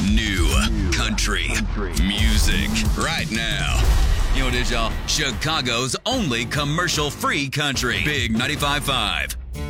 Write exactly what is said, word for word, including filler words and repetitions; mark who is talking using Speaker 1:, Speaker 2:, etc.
Speaker 1: New country music right now. You know what it is, y'all? Chicago's only commercial-free country. Big ninety-five point five.